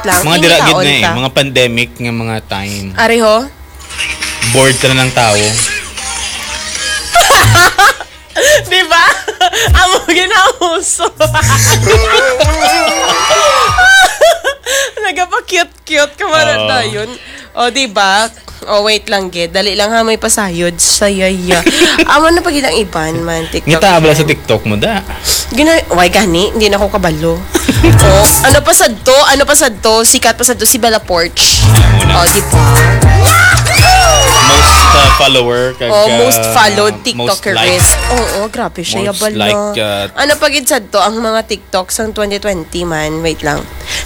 lang. Mga diragid na eh. Mga pandemic nga mga time. Areho? Bored ka na ng tao. Diba? Amo ginauso. Nagapa-cute-cute ka man na yun. O, diba? O, wait lang, Ged. Dali lang ha, may pasayod. Sayaya. Amo na pag ilang iban man, TikTok. Ngita abla sa TikTok mo da. Why gani? Hindi na ako kabalo. O, ano pa sad to? Sikat pa sad to si Bella Porch. O, diba? Most follower kag most followed TikTokeris. Oo, grabe siya most yabal na. like, ano pag sad to ang mga TikToks ng 2020 man. Wait lang.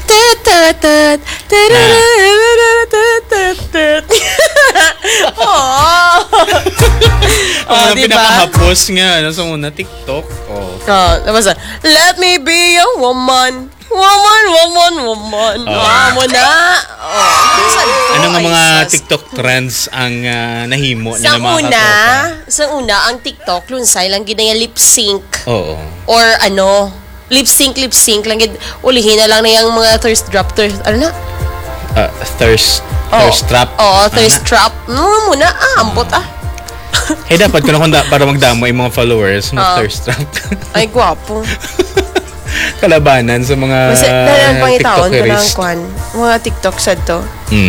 Ang pinakahapos nga ano sa una TikTok. Tapos let me be a woman. Woman. Mo na. Ano nga mga TikTok trends ang nahimo ni mga katropa? Sa una, ang TikTok, lunsay lang ginaya lip sync. Oo. Or ano, lip sync lang ulihin na lang na yung mga thirst ano na? Thirst trap. Oo, thirst trap. Muna, ambot dapat ko na para magdamo yung mga followers mag-thirst trap. Ay, gwapo. Kalabanan sa mga TikTokeris. Mga TikTok sad to.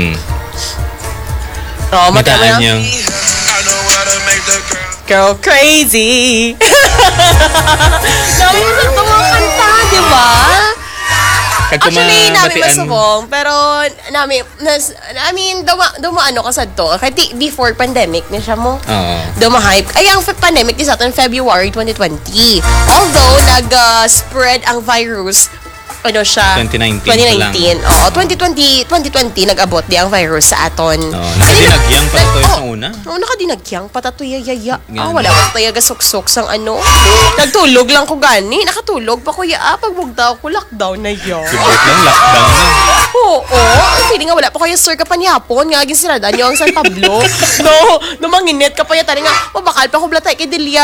Mataan niya. Girl crazy. Dami na sa mga kanta, di ba? Actually, namin masubong. Pero, dumaano ka sad to. Kasi before pandemic na siya mo. Dumahype. Ay, ang pandemic is atin February 2020. Although, nag-spread ang virus, ano siya? 2019. Oo, 2020 nag-abot di ang virus sa aton. Nakadinagyang pa ito yung una. Oo, nakadinagyang pa ito yaya. Wala pa tayo gasuksok sang ano. Nagtulog lang ko gani. Nakatulog pa kuya. Pagbugdaw ko, lockdown na yun. Sibot lang, lockdown na. Oo. Feeling nga wala pa kaya sir ka pa niyapon. Nga gisirada niyo ang San Pablo. No, manginit ka pa yata nga. Mabakal pa ko blatay kay Delia.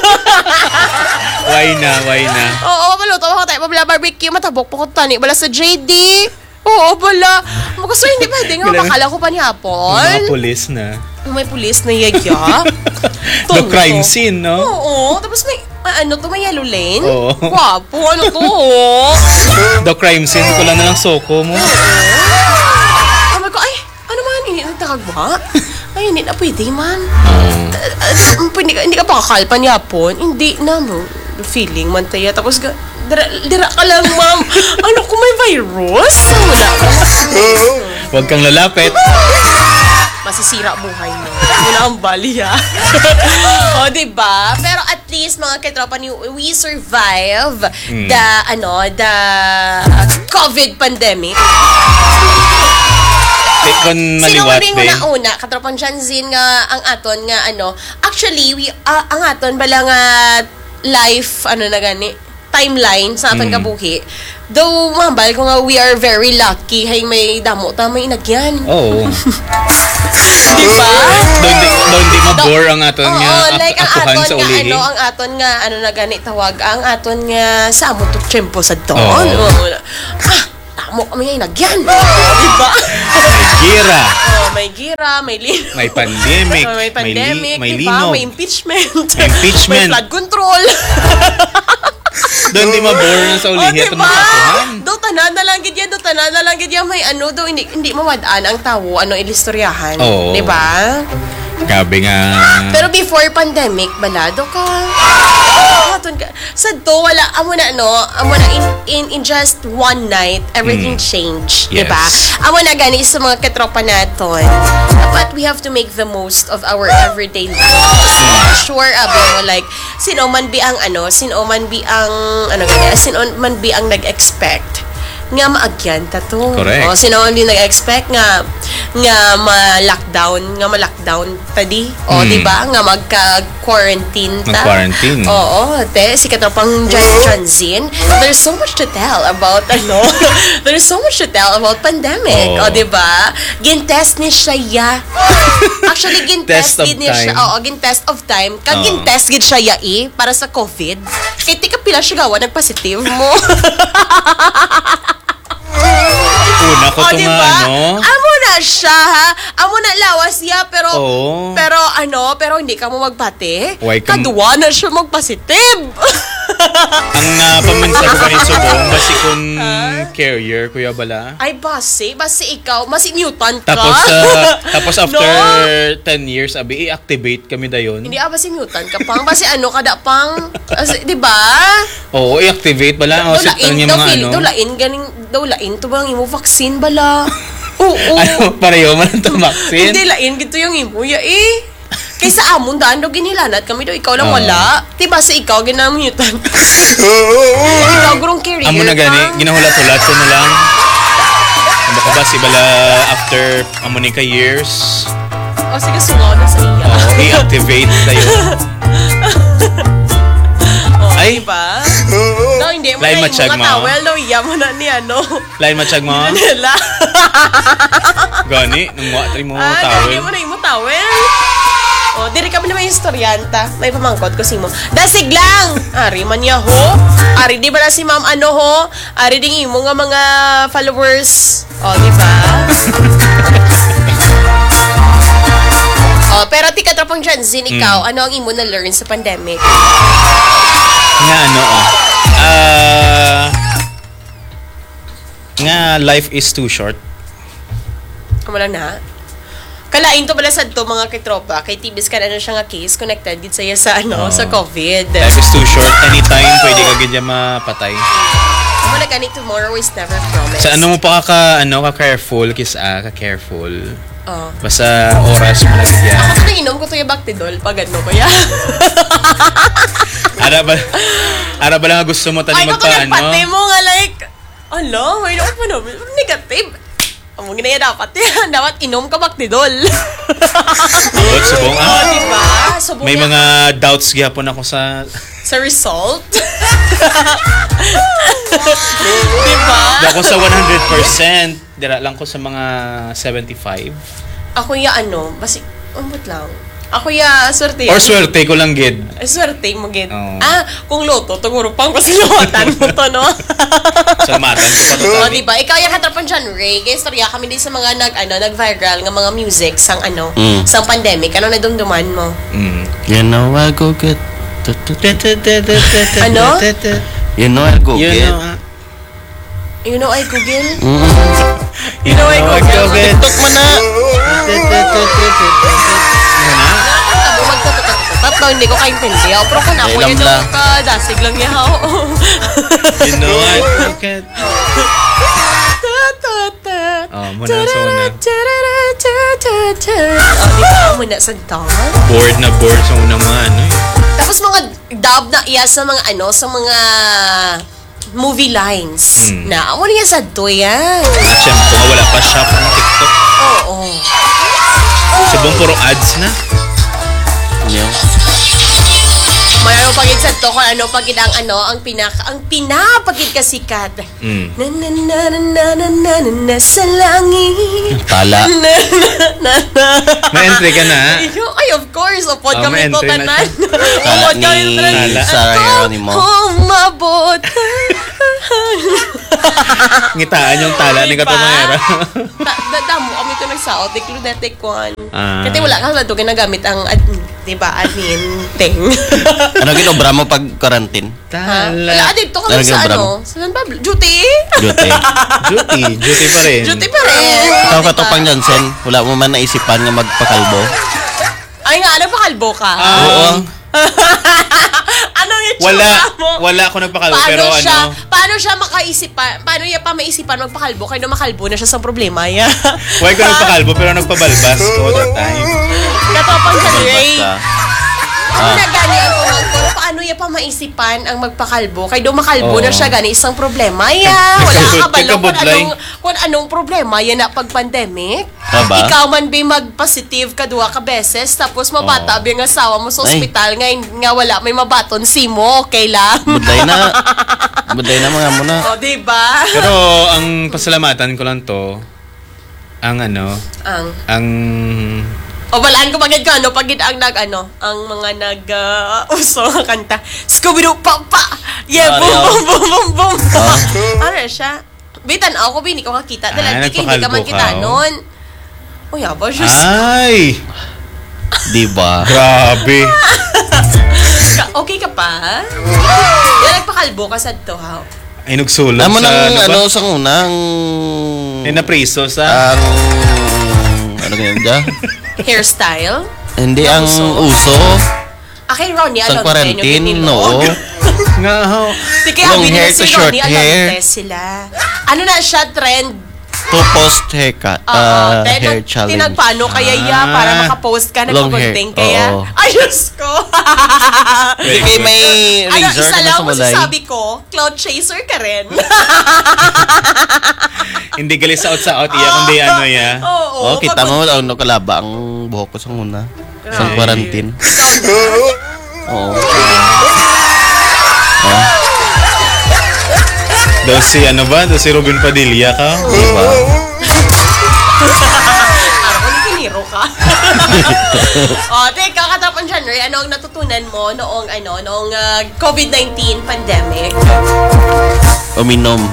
Why na? Oo, maluto ako tayo. Mabala barbecue, matabok po ko tani. Bala sa JD. Oo, bala. Gusto hindi pa. Hindi nga mabakala ko pa niyapon. Mga pulis na. May pulis na yaya. The crime scene, no? Oo. Tapos may yellow lane. Oo. Wapo, ano to? The crime scene, ko lang na lang soko mo. Sabi ko, ay, ano man, hindi nagtakagwa? Ay, hindi na pwede man. Hindi ka pakakalpan yapon. Hindi na mo. Feeling man tayo. Tapos dira ka lang, ma'am. Ano kung may virus? Wala ka. Huwag kang lalapit. Masisira buhay mo. Wala ang bali, ha? O, diba? Pero at least, mga katropa ni we survive the COVID pandemic. Sino mo rin una katropang Janzin nga ang aton nga actually ang aton bala nga life na gani timeline sa aton kabuhi. Though mambal ko nga we are very lucky hay may damo ta may inagyan. Oo. Diba? Hindi mabore ang aton nga like ang atuhan aton sa nga ulihi. ang aton nga na gani tawag ang aton nga sa mo to tempo sa doon. Mo kami nagyan. Diba? May gira. May pandemic. May diba? linog. May impeachment. May flood control. Doon di mabore na sa ulihi itong mga atuhan. Do tanan na lang gid yan may do hindi mawadaan ang tawo ilistoryahan. Diba? Gabi nga. Pero before pandemic, balado ka. Sa to, wala, amo na in just one night, everything changed. Yes. Diba? Amo na gani sa mga katropa naton. But we have to make the most of our everyday lives. Sure, mo, like, sino man bi ang nag-expect nga maagyan ta to. Correct. Sino man din nag-expect nga ma-lockdown tadi. Di ba? Nga magka-quarantine ta. Mag-quarantine. Si katropang Janzin. There's so much to tell about There's so much to tell about pandemic. Di ba? Gintest ni siya. Actually, gintest ni siya. Gintest of time. Kag gintest gid siya para sa COVID. Kay tika pila siya gawa nagpositive mo. Una ako to diba? nga, ano? Amo na siya, ha? Amo na lawas siya, pero, Oo. pero hindi ka mo magpati. Why ka mo- Kaduwa na siya magpositive. Ang pamansa ko ganito subong, basi kung carrier, Kuya Bala. Ay, basi ikaw, masi mutant ka. Tapos after No. 10 years, abi, i-activate kami dayon. Hindi basi mutant ka pang, basi ano kada pang, di ba? Oo, i-activate bala. O, sit Dulain niya to, mga feel, ano. dulain to bang imo vaccine bala? Oo. Ano, pareho man ito vaccine. Hindi, lain gito yung imo, ya eh. Kaysa amon daan daw ginilanat kami daw ikaw lang Oo. wala. Diba sa ikaw ginamutan? Ikaw gurong carrier Amo na gani, ginahulat-hulat ko na lang. Baka ba si bala after amo ni ka years, O sige, sungaw na sa iya. i-activate tayo. Ay, Diba? No, hindi mo Lain na matsyag yung mo. mga towel daw, iya mo na ni ano. lain matsyag mo. Nila. Gani, nung watri mo Hindi towel. mo na yung towel. O, diri kami na may historyanta. May pamangkot ko si mo. Dasig lang! Ari man niya ho. Ari di ba na si ma'am ano ho? Ari ding imo nga mga followers. O, di ba? O, pero ti katrapang Janzin, ikaw, ano ang imo na learn sa pandemic? Nga ano, nga life is too short. Amo lang na. Kalain to pala sa to mga kitropa. Kay Tibis ka na siya nga case connected dito saya sa ano, sa COVID. Life is too short. Anytime pwede ka ganyan mapatay. Amo na gani, tomorrow is never promised. Sa ano mo pa ka-careful, ka-careful. Oh. Basta oras mo na ganyan. Ako to inom ko to yung Bactidol pag ano kaya. Ara ba lang gusto mo tani Ay, naku, magpaano? nagpati mo nga like, ala, may naku pa naman, negative. Ang mga ginaya dapat yan, dapat inom ka Bactidol. Abot, subong. Oh, diba? Subong May niya mga doubts gyapon ako sa sa result. Diba? Ako sa 100%. Dira lang ko sa mga 75. Ako ya ano, basi, umot lang. Ako ya, swerte Or swerte ko lang gid. Swerte mo, gid. Oo. Kung loto, tuguro pang pasalamatan mo to, no? Salamatan ko pa to. O, diba? Ikaw yung katrapan dyan, Ray. Kaya istorya kami din sa mga nag-viral nga mga music sang sang pandemic. Ano nadumduman mo? You know I'll go get. Ano? You know I'll go You get. know, You know, I Google? you know, I go get. TikTok mo na. Nakakabo magtatatat daw, hindi ko kaintindi. Pero kung ako Ilam yun lang. yung kadasig lang niya. You know, I go get. Oh, muna sa una. Di ba? Muna sa dog. Bored na bored sa unang mga ano eh. Tapos mga dub na iya sa mga sa mga movie lines. Na, ako niya sa to yan. At syempre, wala pa shop ng TikTok. Oo. Sabong puro ads na. Yo. Mayroon pagid sa to kung ano pagid ang ang pinapagid kasikat. Na na na na na na na na na sa langit. Tala. Na na na. May entry ka na. Ay, of course. Upod Oh, kami may to entry na tanan. Tala Upod kami ni tanan. Sarah Geronimo. Humabot. Ngitaan yung tala ni Diba? Katumera. Damo kami ito nagsaot. Di Cludete Kwan. Ah. Kasi wala ka ito ginagamit ang, diba, ting. Ano ginobra mo pag quarantine? Ha? Wala, Tala. dito kami Talagang sa bravo. Saan ba? Duty? Duty. Duty pa rin. Duty pa rin. Ikaw Diba? katupang Jansen, wala mo man naisipan nga magpakalbo? Ay nga, nagpakalbo ka? Oo. Anong itsura mo? Wala ako nagpakalbo, pero Paano siya makaisipan? Paano niya pa maisipan magpakalbo? Kaya makalbo na siya sa problema niya. Why ko nagpakalbo, pero nagpabalbas ko that time. Katopang sa Ray. Basta. Ang nagani ang kumangkot, paano niya pa maisipan ang magpakalbo? Kaya makalbo na siya, gani isang problema ya. Wala ka kabalo kung anong problema yan na pag pandemic. Taba? Ikaw man ba mag-positive ka duwa ka beses, tapos mabata ba yung asawa mo sa Ay. ospital, nga wala may mabaton si mo, okay lang. Buday na. Buday na mga muna. O, diba? Pero ang pasalamatan ko lang to, ang O, balaan ko pagid ka, pagid ang ang mga uso nga kanta. Scooby-Doo, papa! Yeah, boom, Mario. boom, boom, boom, boom. Oh. Ano siya? Bitan ako, hindi ko makita. Dala, hindi ka nagpakalbo man ka, kita oh. nun. Uy, aba, Diyos. Ay! Diba? Grabe. Okay ka pa? Yan, nagpakalbo ka sa to, ha? Ay, nagsulog Naman sa ang ba? ano sa unang Ay, napriso sa... ang ano ganyan dyan? Hairstyle? Hindi ang uso Kay Ronnie sa Alonte, quarantine, no. Nga ho. Di kaya Long binili hair si to short Ronnie hair. Alonte sila. Ano na siya, trend? To post haircut, hair challenge. Tinagpaano kaya para makapost ka, Long hair, nagpapagting kaya. oo. Ayos ko! Hindi kayo may razor isa na lang sa mulay. masasabi ko, cloud chaser ka rin. Hindi gali sa out iya, kundi ano ya. Oh, Oo. kita mo ano kalaba ang buhok ko sa una. Sa Ay. quarantine. Oo. Daw si ano ba? Daw si Robin Padilla ka? Diba? Parang kung piniro ka. Teka, katapon January, ano ang natutunan mo noong COVID-19 pandemic? Uminom.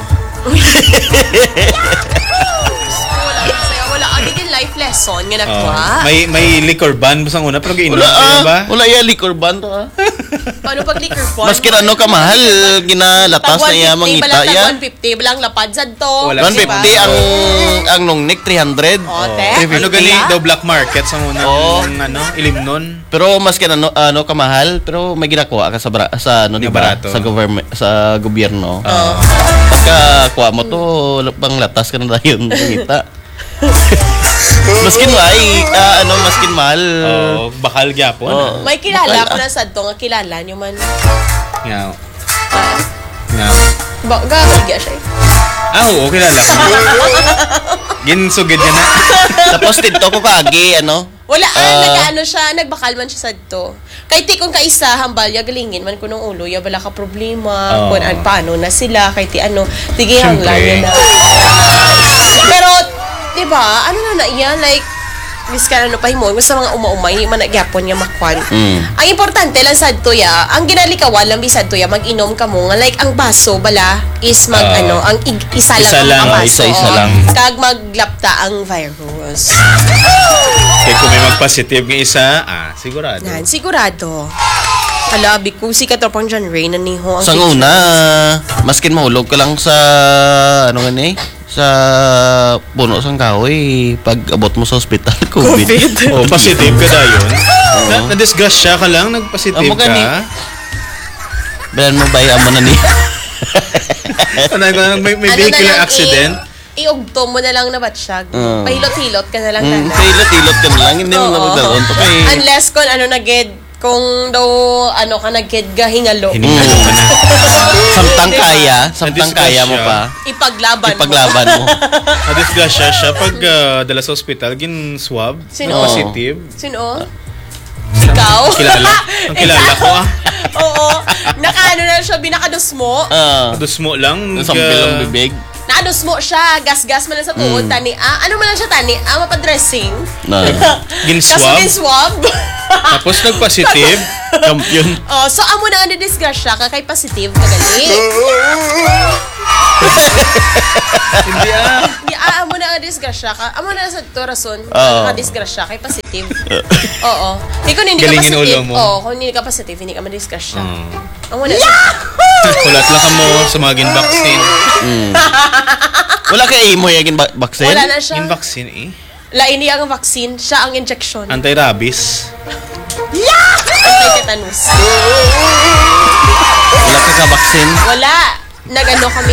Wala ka din life lesson nga nagwa. May liquor ban ba sa una pero giinom Wala ka ba? Wala ya liquor ban to Paano pag liquor phone? Maski ano ka mahal, ginalatas na iya mangita ya. 150 balang lapad sad to. Wala. 150 ang nung neck 300. Te. Ano gani daw black market sa una Oo. ano ilimnon. Pero maski ano ka mahal, pero may ginakuha ka sa ano Nga di ba? barato. Sa government sa gobyerno. Pagka kuha mo to, pang latas ka na yun mangita. Maskin maskin mahal. Oh, bakal gyapon. Oo. May kilala Bakal, ko na sad to nga kilala nyo man. Yaw. Yaw. Gagawin siya. Oo, kilala ko. Ginsugid ka na. Tapos dito ko kagi Wala, nag-ano siya, nagbakal man siya sad to. Kahit ti kung kaisa, hambalya, galingin man ko nung ulo, ya wala ka problema, kung paano na sila, kahit ti ano, tige hanglan yun na. Pero, di ba, ano na yan, like, miss ka na pahimon, sa mga uma-umay, hindi man nagyapon nga makwan. Ang importante lang sad to ya, ang ginalikawan lang bisad to ya, mag-inom ka mo, nga like, ang baso, bala, is ang isa lang ang baso. isa lang. Kag maglapta ang virus. Kaya kung may mag-positive ng isa, sigurado. Yan, sigurado. Hala, bikusi ka tropang John Ray na niho ang Sa una, maskin mahulog ka lang sa sa puno sang kahoy pag abot mo sa ospital COVID. Oh, positive ka dayon. Na-disgrasya ka lang, nag-positive Amo ka. gani. Bayan mo ba mo na ni? May vehicular accident. Iugto mo na lang na batsyag. Pahilot-hilot ka na lang na. Hilot-hilot ka na lang, hindi mo na magdaroon to kay. Unless kung daw ka naged ga hingalo. Hiningalo ka na. Samtang kaya mo pa. Ipaglaban mo. Na-disgrasya siya pag dala sa ospital, gin-swab. Sino? Positive. Sino? Ikaw? Ang kilala ko Oo. Nakaano na siya, binakadus mo. Dusmo lang. Sampil ang bibig. Nakadus mo siya, gas-gas man lang sa tuod, tani. Ano man lang siya, tani? Mapadressing. Gin-swab. Kaso gin-swab. Tapos nag-positive. Champion. So amo na nga disgrasya ka kay positive ka gali. Hindi Di amo na nga disgrasya ka. Amo na sa to rason Oo. ka disgrasya kay positive. Oo. Di kung hindi ka Galingin positive. ulo mo. Oo, kung hindi ka positive, hindi ka madisgrasya. Amo na. Kulat lang ka mo sa mga gin-vaccine. Wala kay imo yung vaccine? Wala na siya. Gin-vaccine Lain niya ang vaccine, siya ang injection. Anti-rabies. Anti-tetanus. Wala ka ka-vaccine? Wala. Nag-ano kami.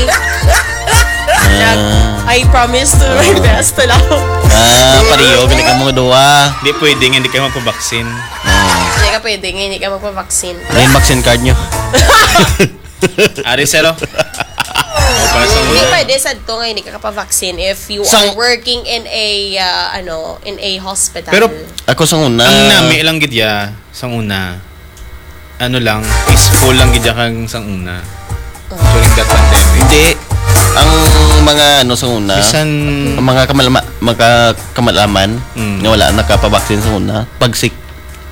I promise to my best to lang. Pariyo, gani ka mga duwa. Hindi pwedeng hindi kayo magpa-vaccine. Hindi ka pwede, hindi ka magpa-vaccine. Ano yung vaccine card nyo? Ari, Sero. Para sa Hindi una. pwede sa to nga hindi ka pa-vaccine if you Sang- are working in a in a hospital. Pero, Ako sa una. ang nami lang gidya sang una. Ano lang, peaceful lang gidya kang sang una. During that pandemic. Hindi. Ang mga sa una. Bisan Ang mga kamalaman nga wala nakapabaksin sa una. Pag sick.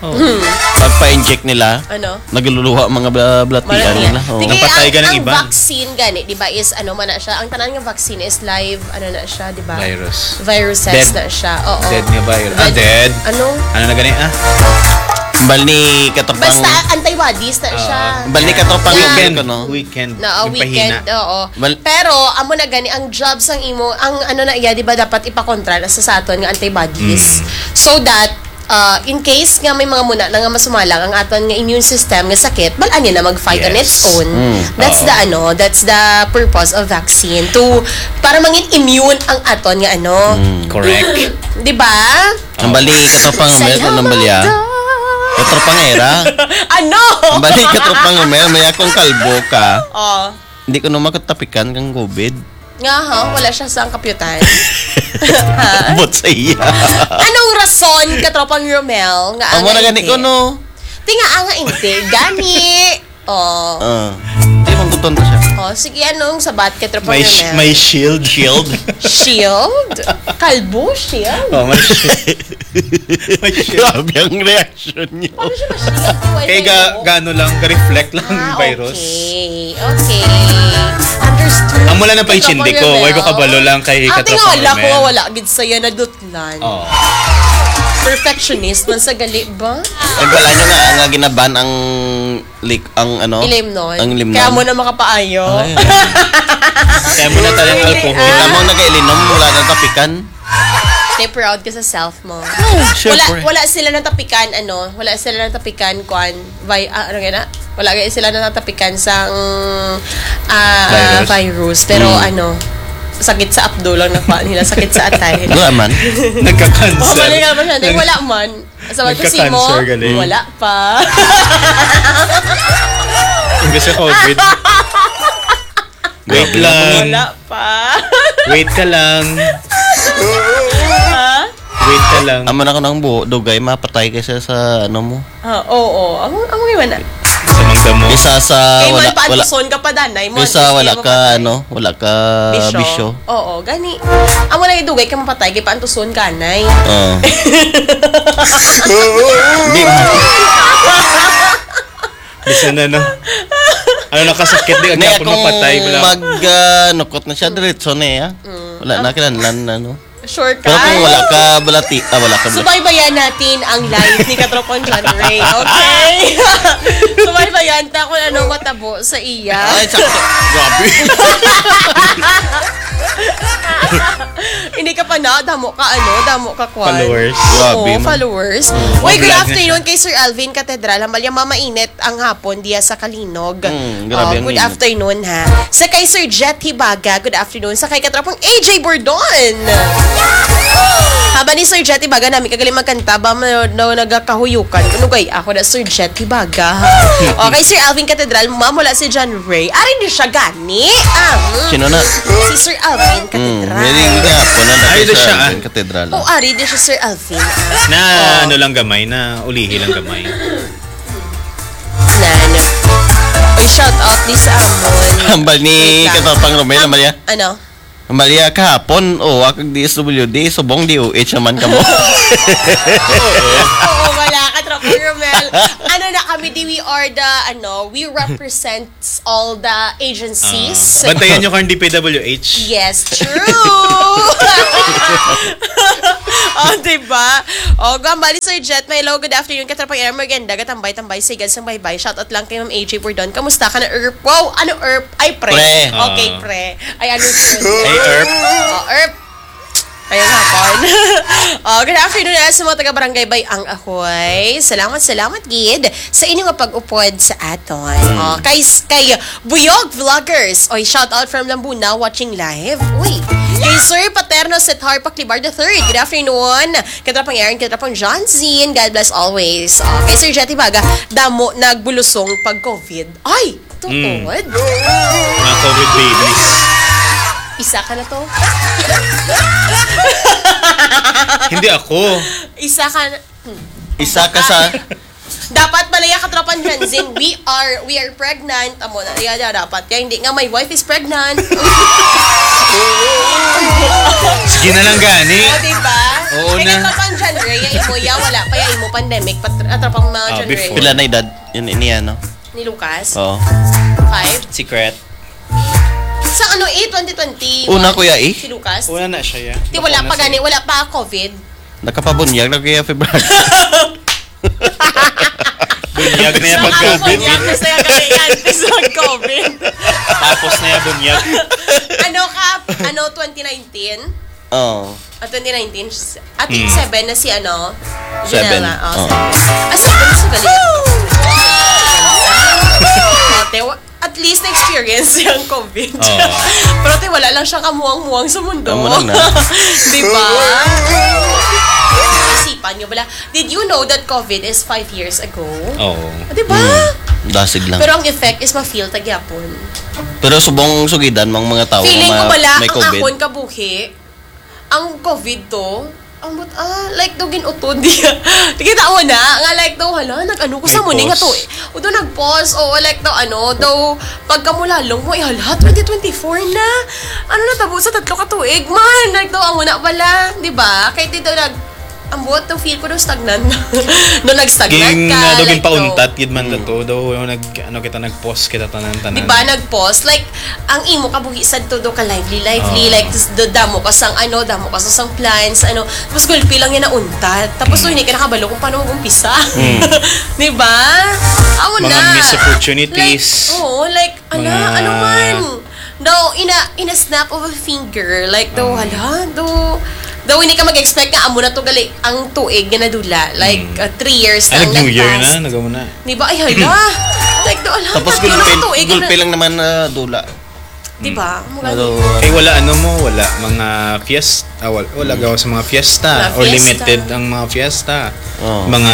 Oh. Pagpa-inject nila, Ano? nagluluha mga blatian nila. Oh. Tingnan Napatay ka ng ang iba. vaccine gani, di ba, is ano man na siya. Ang tanan ng vaccine is live, ano na siya, di ba? Virus. Viruses Dead. na siya. Oo. Dead nga virus. Ah, dead? Ano? Ano na gani? Bali katapang Basta antibodies na siya. bali katapang Weekend. ko, no? Weekend. Na Yung weekend, pahina. oo. Bal- Pero amo na gani ang jobs ang imo, ang ano na iya, di ba, dapat ipakontra na sa aton nga antibodies. So that in case nga may mga muna na nga masumalang ang aton nga immune system nga sakit, balaan niya na mag-fight on its Yes. own. That's Oo. the that's the purpose of vaccine, to para mangin immune ang aton nga ano. Correct. Di ba? Ang bali katapang meron ng balya. Katapang era. Ano? Ang bali katapang may akong kalbo ka. Oh. Hindi ko na makatapikan kang COVID. Nga ha, wala siya sa kapiutan. Bot sa iya. Anong rason katropang Romel nga Amo na gani ko, no? Tinga nga inte gani. Oh. Hindi mong guton ta siya. Oh, sige, anong sabat katropang May, Romel? may shield. Shield. Shield? Kalbo shield? Oh, may shield. May shield. Grabe ang reaction niyo. Paano siya ma-shield? Kaya gano lang, ka-reflect lang ang virus. Okay. Okay. Understood. Ang mula na pa ichindi ko, why ko kabalo lang kay Ate nga Katropang wala ko, Romel. wala. Gid sa'yo na dutlan. Oh. Perfectionist man sa gali ba? Nagwala nyo nga ginaban ang ano? Ilim nun. Ang limnon. Kaya mo na makapaayo. Kaya mo na tayong alcohol. Wala mong nag-iilinom, wala nang tapikan. Stay proud ka sa self mo. Syempre. Wala sila natapikan wala sila natapikan ano gana? Wala sila natapikan sa virus. Pero sakit sa abdo lang nakuha nila, sakit sa atay. Wala man. Nagka-cancer. Mali nga ba siya? Hindi, wala man. Sabi ko si mo, Nagka-cancer galing. wala pa. Hindi sa COVID. Wait lang. Wala pa. Wait ka lang. Wait ka lang. Aman ako ng buho, dugay, mapatay kasi sa ano mo. Oo. Ang iwan na. Sa mangdamo. Isa sa Kay wala, man wala, paantuson ka pa danay mo. isa wala ka, wala ka bisyo. Oo, gani. Amo na idugay ka mapatay kay paantuson ka nay. Oo. Di mo. Bisa na ano nakasakit di Hindi agad akong mapatay wala. nukot na siya, diretso na eh. Wala na, kinanlan na, no? Sure ka? Pero kung wala ka balati, wala ka balati. Subaybayan natin ang live ni Katropon John Ray, okay? Subaybayan ta kung ano matabo sa iya. Ay, sakto. Grabe. Hindi ka pa na, damo ka kwan. Followers. Grabe, Oo, man. followers. Uy, good vlog na afternoon kay Sir Alvin Catedral. Hamalya mamainit ang hapon diya sa Kalinog. Grabe ang Good init. afternoon ha. Sa kay Sir Jet Hibaga, good afternoon. Sa kay Katropong AJ Bordon. Haba ni Sir Jet Hibaga, namin kagaling magkanta ba nagakahuyukan. Ano gay? Ako na Sir Jet Hibaga. Okay, Sir Alvin Catedral, mamula si John Ray. Arin din siya gani. Sino na? Si Sir Alvin Catedral. Hindi nga po na Ay, doon siya, sa katedral. Oh, ari din siya Sir Alvin. Na ano lang gamay, na ulihi lang gamay. Nan. Uy, shout out di sa amon. Hambal ni Wait lang. Katapang Romel, Maria. Ano? Maria, kahapon, akag DSWD, subong DOH naman ka mo. Oo, wala ka, Tropa Romel. Ano na kami, we are the, we represent all the agencies. Bantayan nyo kang DPWH. Yes, true! Diba? Gambali Sir Jet, may hello, good afternoon, Katrapang Air, maganda, gatambay-tambay, sigad sang bye-bye. Shoutout lang kay Ma'am AJ Bordon. Kamusta ka na, Erp? Wow, ano Erp? Ay, pre. Pre. Okay, pre. Ay, ano Hey, Erp. Erp. Ayun hapon. Good afternoon sa mga taga-barangay Bayang Ahoy. Salamat, Gid, sa inyong pag-upod sa aton. Kay Buyog Vloggers. Oy, shout out from Lambuna watching live. Uy, kay Sir Paterno Sethar Paclibar III. Good afternoon. Katrapang Aaron, Katrapang John Zin. God bless always. Kay Sir Jetty Baga, damo nagbulusong pag-COVID. Ay, tutod. Mga COVID babies. Isa ka na to? Hindi ako. Isa ka na. Isa ka sa... Dapat malaya ka tropan Janzin. We are pregnant. Amo na dapat. Kaya hindi nga my wife is pregnant. Sige na lang gani. O, diba? Oo, Kaya atrapang John Ray, imo ya wala pa ya imo pandemic, atrapang mga John Ray. before. Pila na edad? Yun niya, no? Ni Lucas. Oo. 5. Secret. Sa 2020. Una, kuya, Si Lucas. Una na siya, yeah. Di wala pa gani, wala pa COVID. Nakapabunyag na kuya February. Bunyag na yan pag COVID. Bunyag na sa'yo kami antes mag-COVID. Tapos na yan bunyag. 2019? Oo. 2019? At 7 na si Seven. Janela. Oo. 7 sa galit. At least na-experience yung COVID. Pero wala lang siya kamuwang-muwang sa mundo. Amo lang na. Diba? Isipan nyo bala. Did you know that COVID is 5 years ago? Oo. Diba? Dasig lang. Pero ang effect is ma-feel tagyapon. Pero subong sugidan mga tao Feeling ko na bala, may ang COVID. akon kabuhi, ang COVID to, like daw ginutod diya. Kita mo na, nga like daw, nag-ano ko sa May muni nga to. pause. O daw nag-pause, o like daw, daw, pagkamulalong mo, hala, 2024 na. Ano na tabo sa 3 katuig, man. Like daw, ang muna pala, di ba? Kahit di daw ambot, daw feel ko daw stagnant na. Nung nag-stagnant Ging ka, daw like pauntat gid man daw yung kita nag-pause kita tanan-tanan. Di ba nag-pause? Like, ang imo kabuhi sad to do ka lively. Like, damo ka sang damo ka sa sang plans, Tapos gulpi lang yan na untat. Tapos hindi ka nakabalo kung paano mag-umpisa. Di ba? Amo Mga na. missed opportunities. Like, Mga- ano man. Daw, in a snap of a finger. Like, daw, daw hindi ka mag-expect na amo na to gali ang tuig na nadula. Like, 3 years Ay, ang nag-New Year nagpass. na, nagawa na. Di ba? Ay, hala. Like, daw, ala. Tapos gulpi lang naman na dula. Di ba? Ano, Kay wala wala mga fiesta, wala gawa sa mga fiesta Mga or fiesta. limited ang mga fiesta. Oo. Mga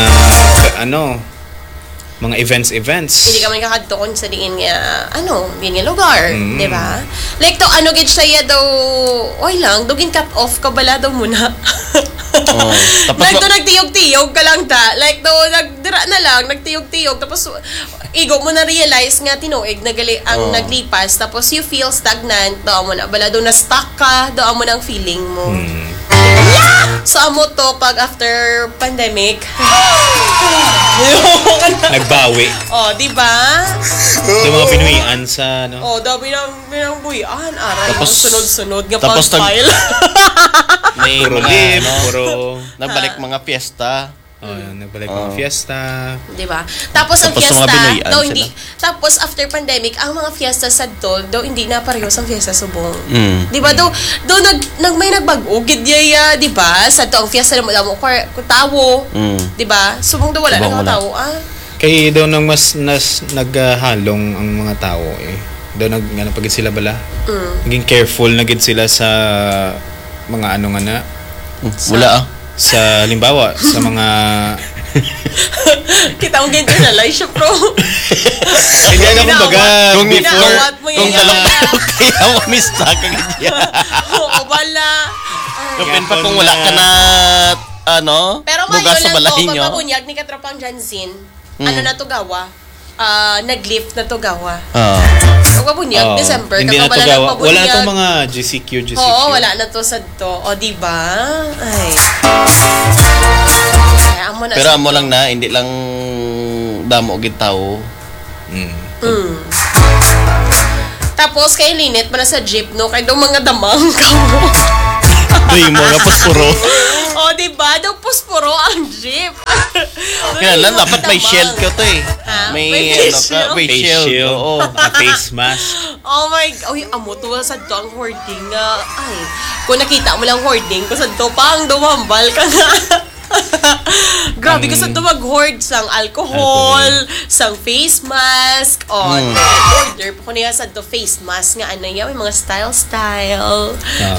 mga events. Hindi ka man kakadtokon sa diin nga, yun nga lugar, di ba? Like, to, gid siya daw, lang, dugin cut off ka bala daw muna. Tapos Like, to, nagtiyog-tiyog ka lang ta. Like, to, nagdira na lang, nagtiyog-tiyog. Tapos, igo mo na realize nga, tinuig, ang naglipas. Tapos, you feel stagnant, daw mo na, bala daw na-stuck ka, daw mo na ang feeling mo. So, amo to, pag after pandemic, Nagbawi. di ba? Yung mga pinuwian sa Daw binang buyan. Aray, Tapos- yung sunod-sunod nga tapos pag-file. may puro mga live, puro nagbalik mga fiesta. nagbalik mga fiesta. Di ba? Tapos ang Tapos fiesta, mga binuyan daw sila. hindi. Tapos after pandemic, ang mga fiesta sa daw hindi na pareho sa fiesta subong. Di ba? Daw may nagbago gid yaya, di ba? Sa ang fiesta mo tawo. Di ba? Subong daw wala Subong na wala. tawo. Kay daw nang mas naghalong ang mga tao Daw pagid sila bala. Naging careful na gid sila sa mga nga na Wala sa halimbawa sa mga Kita mo internalize siya, bro. hindi kumbaga Kung before Ginawat mo kung yan. talong kaya mamista ka ganyan. Oo, bala. Kapin pa kung wala ka na Pero bugas ngayon sa lang balay to, nyo. pagpabunyag ni Katrapang Jansin, na to gawa? Nag-lift na to gawa. Pagpabunyag, December, hindi na to kapabala gawa. ng Wala na pabunyag. to mga GCQ. Oo, wala na to sa to. O, diba? Ay. Kaya amo na Pero sa amo to. lang na hindi lang damo gid tao. Tapos, kay Linit, pa na sa jeep, no? Kaya daw mga damang ka. Doy mga puspuro. O, diba? Daw puspuro ang jeep. Kaya lang dapat may Damang. shield ka to eh. Ha? May May face shield? face Face shield. shield. Oo. Face mask. Oh my God. Uy, amo to sa to ang hoarding nga. Ay, kung nakita mo lang hoarding, kung sa to pang dumambal ka nga. Grabe ka sa to mag-hoard sang alcohol, sang face mask. Order pa ko niya sa to face mask nga may mga style.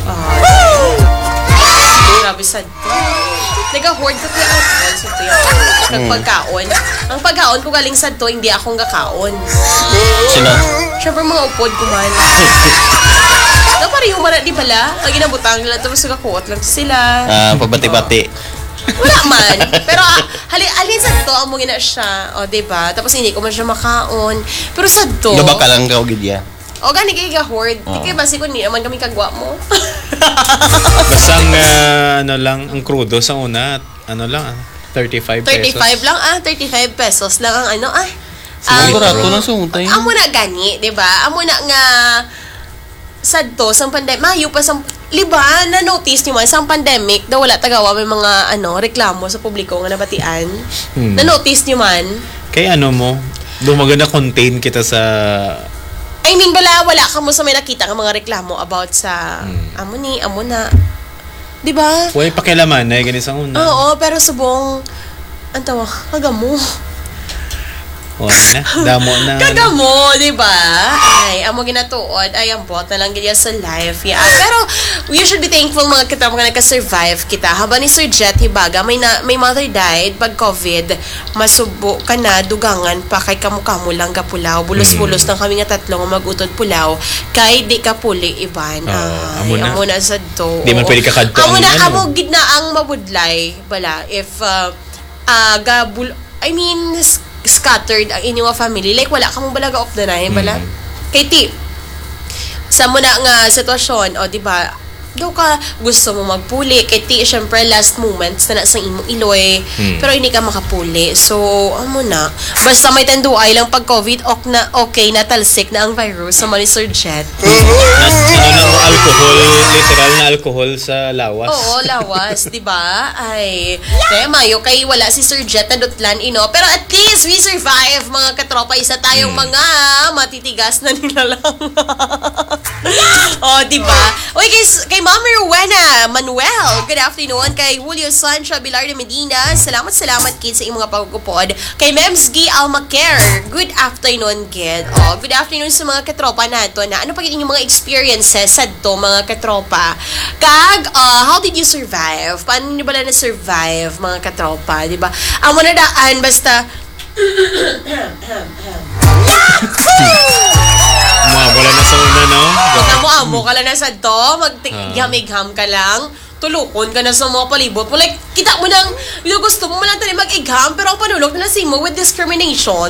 Grabe sa to. Nag-hoard ko kaya alcohol sa to yan. Pagkaon. Ang pagkaon ko galing sa to, hindi akong gakaon. Sino? Siyempre mga upod ko man. Pareho man, di bala? Ang ginabutang nila, tapos nagkakuot lang sila. Pabati-bati. Wala man. Pero alin sa to, amo gina siya. O, diba? Tapos hindi ko man siya makaon. Pero sa to, Gaba ka lang ka gid ya. o gani kayo ga-hoard. Di kayo basi ko, hindi naman kami kagwa mo. Basang ano lang, ang krudo sa una, ano lang, 35 pesos. 35 lang 35 pesos lang ang ano Barato lang sungtay. amo na gani, di ba? Amo na nga sadto sang pandemic, mayo pa sang liba na notice niyo man sang pandemic daw wala tagawa may mga reklamo sa publiko nga nabatian. Na notice niyo man. Kay ano mo, dumaga na contain kita sa I mean, wala ka mo sa may nakita ng mga reklamo about sa amo na. Di ba? way pakialaman na ganit sa una. Oo, pero subong antawa, kagamo. Okay na, damo na. Kagamo, di ba? Ay, amo ginatuod, ay ambot na lang ganyan sa life. Yeah. Pero we should be thankful mga kita mga nagka-survive kita. Habang ni Sir Jet Hibaga, may mother died pag COVID, masubo ka na, dugangan pa kay kamu-kamu lang ka pulaw. Bulos-bulos lang kami nga tatlo nga mag-utod pulaw. Kay di ka puli, Ivan. Amo na sa to. Di man pwede kakadto. Amo gid na ang mabudlay. Bala, if scattered ang inyong family, like wala ka mong balaga off na na bala kay ti sa mo na nga sitwasyon di ba daw ka gusto mo magpuli kay ti syempre last moments na sa imong iloy pero hindi ka makapuli so amo na basta may tanduay lang pag COVID okay na talsik na ang virus sa ni Sir Jet. Alcohol, literal na alcohol sa lawas. Oo, lawas, di ba? Ay, mayo kay wala si Sir Jet na dutlan pero at least we survive mga katropa, isa tayong mga matitigas na nila lang. Di ba? Oy, kay Ma'am Rowena Manuel, good afternoon. Kay Julio Sancho Bilar de Medina, salamat kids sa imong pagupod. Kay Mems G Almaker, good afternoon kid. Good afternoon sa mga katropa nato na ano pa inyong mga experiences sa to mga katropa. Kag how did you survive? Paano niyo ba na survive mga katropa, di ba? Amo na daan basta wala na sa una, no? Amo ka lang na sa to, mag-igham ka lang, tulukon ka na sa mga palibot mo. Like, kita mo nang, gusto mo lang tayo mag-igham, pero ang panulok na mo with discrimination.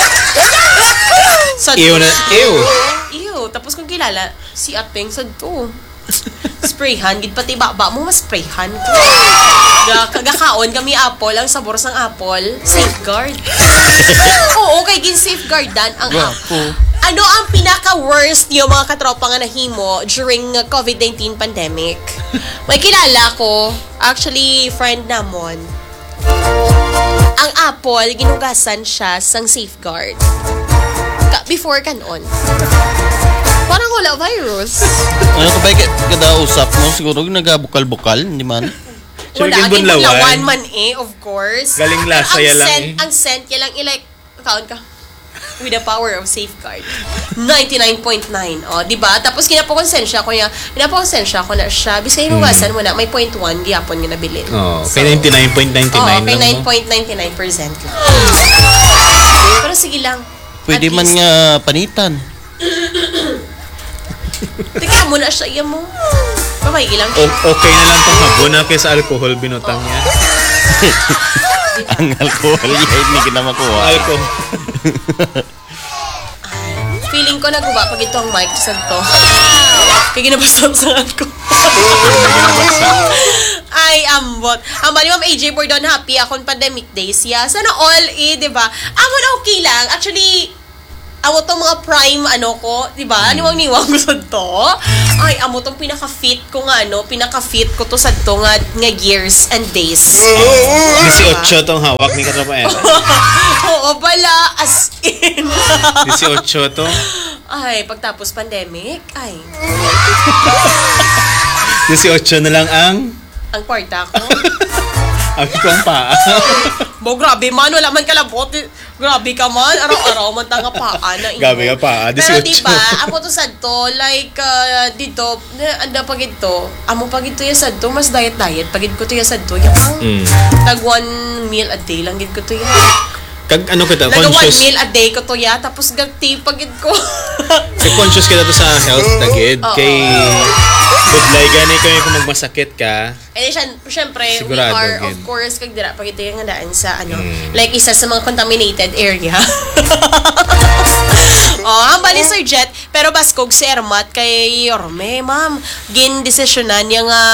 Ew. Tapos kung kilala, si Ateng sa to. Sprayhan, gid pati baba mo, mas sprayhan ko. Kagakaon kami apple, ang sabor sang apple, safeguard. Oo, kay gin safeguardan ang apple. Ano ang pinaka-worst yung mga katropa nga nahimo during COVID-19 pandemic? May kilala ko, actually, friend namon. Ang apple, ginugasan siya sang safeguard. Before kanon. Parang wala virus. Ano ka ba kada usap mo? Siguro nagabukal-bukal, hindi man? Wala, bunlawan man of course. Galing lasa lang Ang scent lang kaon ka. With the power of safeguard. 99.9. Di ba? Tapos kinapakonsensya ko na siya. Biskay hinugasan mo na, may 0.1 gihapon nga nabilin. Kay 99.99 kay 9.99% lang. Pero sige lang. Pwede man nga panitan. Tika mo na siya mo. Kamay ilang siya. Okay na lang itong habo na kaysa alcohol binutang niya. Ang alcohol hindi ka na makuha. Alcohol. Feeling ko naguba pag ito ang mic sa to. Kaya ginabasap sa ko. Ay, ambot. Ang bali Ma'am AJ Bordon, happy akong pandemic days. Yeah. Sana all diba? Amo na okay lang. Actually, amo tong mga prime ko, di ba? Niwang ko sa to. Ay, amo tong pinaka-fit ko to sa to nga years and days. 18 tong hawak ni Katrapaera. Oo, bala, as in. 18 to. Ay, pagtapos pandemic, 18 na lang ang kwarta ko. Abi ko ang paa. Grabe man, wala man kalabot. Grabe ka man, araw-araw man tanga paa na ino. Grabe ka paa, 18. Pero diba, ako to sad to, like, dito, anda pag ito, amo pag ito yung sad to, mas diet-diet, pag ito yung sad to, yung tag 1 meal a day lang, ko to yung. Kag ano kita, conscious. 1 meal a day ko to ya, tapos gagti pag ko. Kay conscious kita to sa health tagid, kay budlay gani kayo kung magmasakit ka. Eh syempre, we are of course kag dira pag ito yung daan sa like isa sa mga contaminated area. Oh, ang bali Sir Jet, pero baskog si Ermat kay Yorme, ma'am. Gin-desisyonan niya nga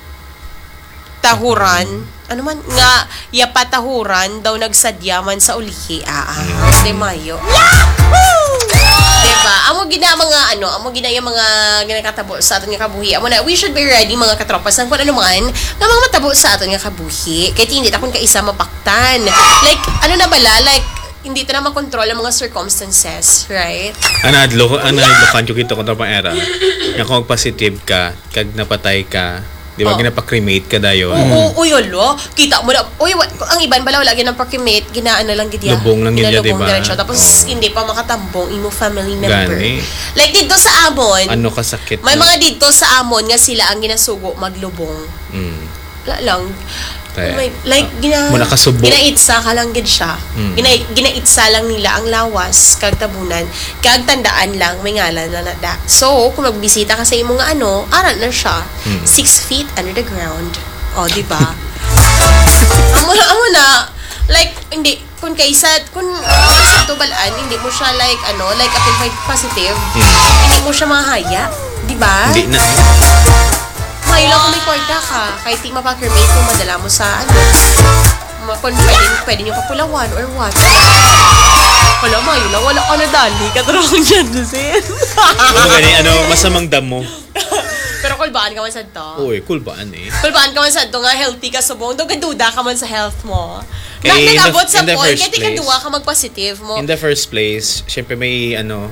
tahuran, ano man, nga yapatahuran daw nagsadyaman sa ulihi. De Mayo. Diba? Amo gina yung mga ginakatabo sa aton nga kabuhi. Amo na, we should be ready mga katropas ng kung ano man nga mga matabo sa aton nga kabuhi. Kaya hindi akong kaisa mapaktan. Like, ano na bala? Like, hindi ito na makontrol ang mga circumstances, right? Anadlo kanyo kito kontra pang era. Nga kung positive ka, kag napatay ka, di ba ginapa-cremate ka dayon? Uy, olo. Kita mo na. Uy, ang iban bala wala ginapa-cremate, ginaano lang gid ya. Lubong lang yun ya, di ba? Diretso. Tapos hindi pa makatambong imo family member. Gani. Like dito sa Amon. Ano kasakit? May mga dito sa Amon nga sila ang ginasugo maglubong. Wala lang. Muna kasubok. Ginaitsa ka lang gid siya. Ginaitsa lang nila ang lawas kag tabunan. Kag tandaan lang may ngalan na nada. So, kung magbisita ka sa imong aral na siya. 6 feet under the ground. O, di ba? amo na, like, hindi, kung sa tubalaan, hindi mo siya like, apple positive, hindi mo siya mahaya. Di ba? Hindi na. Mayo lang kung may kwarta ka. Kahit di mapag-cremate kung madala mo sa kung pwede nyo kapulawan or what. Wala, mayo lang. Wala ka na dali. Katarong dyan, Lucin. Masamang damo. Pero kulbaan ka man sa to. Uy, kulbaan eh. Kulbaan ka man sa to nga healthy ka subong. Doon kaduda ka man sa health mo. Okay, Nag-abot sa point. first Kaya di ka place. duwa ka mag-positive mo. In the first place, syempre may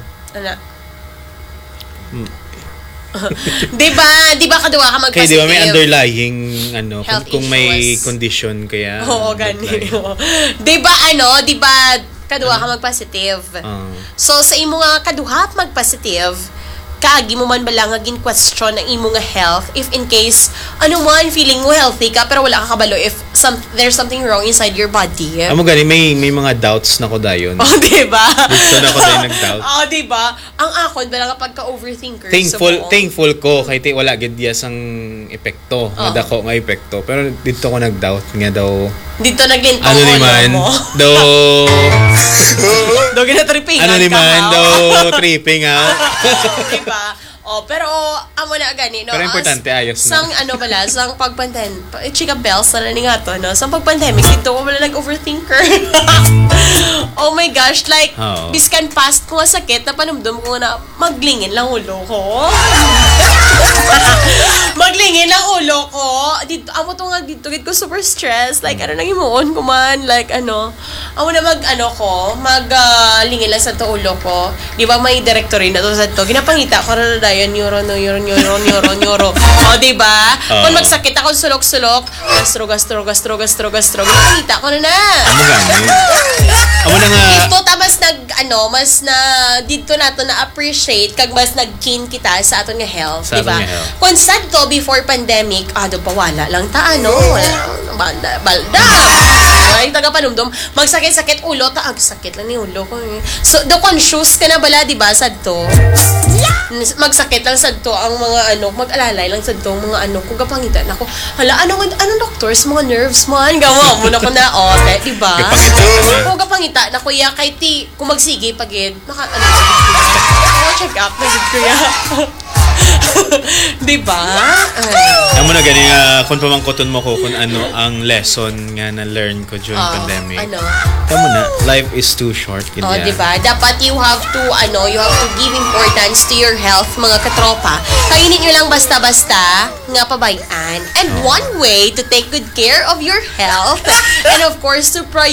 Di ba kaduwa ka mag-positive? Kaya di ba may underlying Health kung may issues. condition kaya. Oo, gani. Di ba kaduha ka mag-positive. So, sa imo nga kaduha mag-positive, kaagi mo man bala nga gin-question ang imo nga health if in case, feeling mo healthy ka pero wala ka kabalo if there's something wrong inside your body. Amo gani, may mga doubts na ko dayon. Oh, di ba? Gusto na ko dayon nag-doubt. Oh, di ba? Ang akon bala nga pagka-overthinker. Thankful ko kay wala gid diya sang epekto, nga dako nga epekto. Pero dito ko nag-doubt nga daw. Dito naglinto Ano ni man? Daw gina-tripping. Ano ni man? Daw tripping out. Diba? Pero amo na gani, no? Pero importante, ayos na. Sang pagpandemic, chika bells na ni nga to, no? Sang pagpandemic, dito ko wala nag-overthinker. Oh my gosh, like, biskan past ko nga sakit, na panumdum ko na maglingin lang ulo ko. Maglingin lang ulo ko. Amo to nga dito, ko super stressed. Like, nang imuon ko man, like, amo na maglingin lang sa to ulo ko. Di ba may directory na to sa to? Ginapangita ko na dayon, neuro. O, di ba? Kung magsakit ako, sulok-sulok, gastro. Ginapangita ko na. Amo gani. Amo na nga. Dito dito nato na appreciate kag mas nag-keen kita sa aton nga health, di ba? Kung sad to before pandemic, pawala lang ta balda. Ay taga panumdum, magsakit-sakit ulo sakit lang ni ulo ko. So do conscious ka na bala, di ba, sad to? Magsakit lang sad to ang mga mag-alalay lang sad to ang mga kung kapangitan ako. Hala, anong doctors, mga nerves man, gawa mo na ko na di ba? Kung kapangita na kuya kay ti kung magsige pagid check up na gid kuya. Di ba? Amo na gani kung pamangkoton mo ko kung ano ang lesson nga na learn ko during pandemic. Kamo na, life is too short gid. Di ba? Dapat you have to give importance to your health, mga katropa. Kainin nyo lang basta-basta nga pabayaan. And one way to take good care of your health and of course to